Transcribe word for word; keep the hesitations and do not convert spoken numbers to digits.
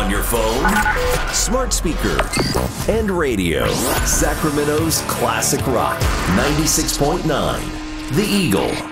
On your phone, smart speaker, and radio. Sacramento's classic rock, ninety-six point nine. The Eagle.